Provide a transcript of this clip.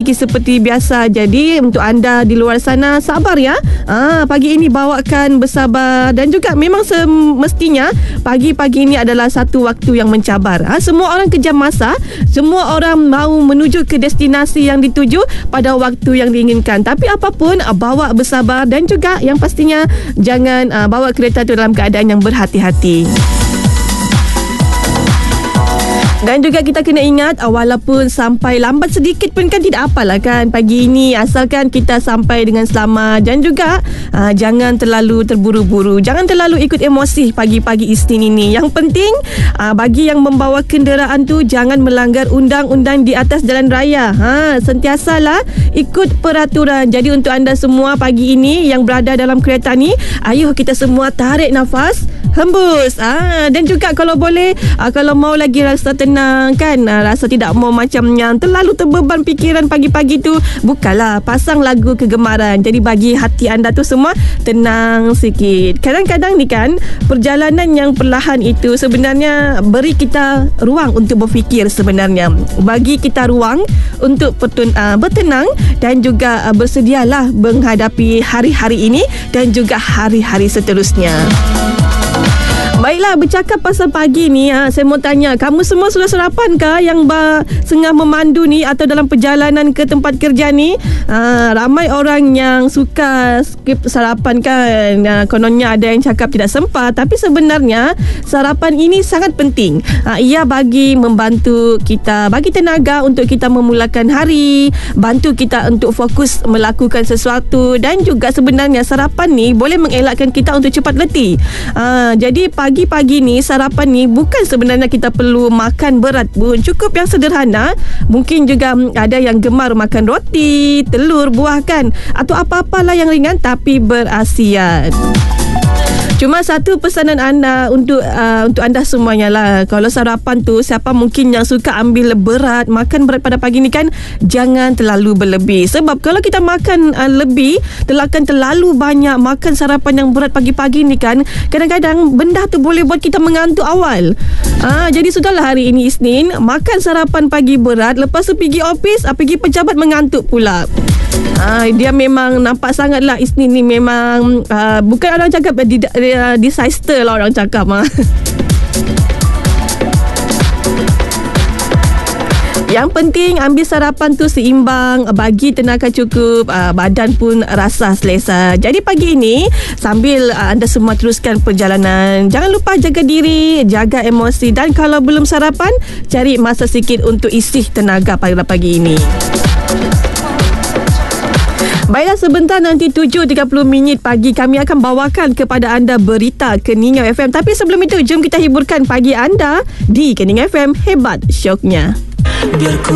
lagi seperti biasa. Jadi untuk anda di luar sana, sabar ya. Pagi ini bawakan bersabar. Dan juga memang semestinya pagi-pagi ini adalah satu waktu yang mencabar. Semua orang kejar masa, semua orang mahu menuju ke destinasi yang dituju pada waktu yang diinginkan. Tapi apapun, bawa bersabar. Dan juga yang pastinya jangan bawa kereta itu dalam keadaan yang berhati-hati. Dan juga kita kena ingat, walaupun sampai lambat sedikit pun kan tidak apalah kan pagi ini, asalkan kita sampai dengan selamat. Dan juga jangan terlalu terburu-buru, jangan terlalu ikut emosi pagi-pagi Isnin ini. Yang penting bagi yang membawa kenderaan tu, jangan melanggar undang-undang di atas jalan raya. Sentiasalah ikut peraturan. Jadi untuk anda semua pagi ini yang berada dalam kereta ni, ayuh kita semua tarik nafas, hembus. Dan juga kalau boleh, kalau mau lagi rasa tenang kan, rasa tidak mau macam yang terlalu terbeban fikiran pagi-pagi tu, bukalah, pasang lagu kegemaran. Jadi bagi hati anda tu semua tenang sikit. Kadang-kadang ni kan, perjalanan yang perlahan itu sebenarnya beri kita ruang untuk berfikir sebenarnya. Bagi kita ruang untuk bertenang dan juga bersedialah menghadapi hari-hari ini dan juga hari-hari seterusnya. Baiklah, bercakap pasal pagi ni, saya mau tanya, kamu semua sudah sarapan kah yang sengah memandu ni atau dalam perjalanan ke tempat kerja ni? Ramai orang yang suka skip sarapan kan. Kononnya ada yang cakap tidak sempat, tapi sebenarnya sarapan ini sangat penting. Ia bagi membantu kita, bagi tenaga untuk kita memulakan hari, bantu kita untuk fokus melakukan sesuatu. Dan juga sebenarnya sarapan ni boleh mengelakkan kita untuk cepat letih. Jadi pagi-pagi ni, sarapan ni bukan sebenarnya kita perlu makan berat pun. Cukup yang sederhana. Mungkin juga ada yang gemar makan roti, telur, buah kan, atau apa-apalah yang ringan tapi berkhasiat. Cuma satu pesanan anda untuk anda semuanya lah. Kalau sarapan tu, siapa mungkin yang suka ambil berat, makan berat pada pagi ni kan, jangan terlalu berlebih. Sebab kalau kita makan lebih, terlalu banyak makan sarapan yang berat pagi-pagi ni kan, kadang-kadang benda tu boleh buat kita mengantuk awal. Jadi sudahlah hari ini Isnin, makan sarapan pagi berat, lepas tu pergi office, pergi pejabat mengantuk pula. Dia memang nampak sangatlah Isnin ni memang bukan orang cakap disaster lah orang cakap. Yang penting ambil sarapan tu seimbang, bagi tenaga cukup, badan pun rasa selesa. Jadi pagi ini sambil anda semua teruskan perjalanan, jangan lupa jaga diri, jaga emosi, dan kalau belum sarapan, cari masa sikit untuk isi tenaga pada pagi ini. Baiklah, sebentar nanti 7.30 pagi kami akan bawakan kepada anda berita Keningau FM. Tapi sebelum itu, jom kita hiburkan pagi anda di Keningau FM. Hebat syoknya. Biar ku